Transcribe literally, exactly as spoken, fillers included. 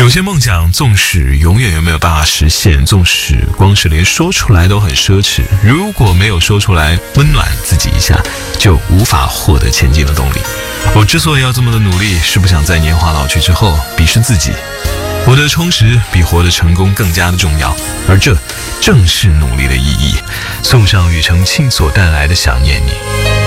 有些梦想纵使永远也没有办法实现，纵使光是连说出来都很奢侈，如果没有说出来温暖自己一下，就无法获得前进的动力。我之所以要这么的努力，是不想在年华老去之后鄙视自己。活得充实比活得成功更加的重要，而这正是努力的意义。送上庾澄庆所带来的想念你。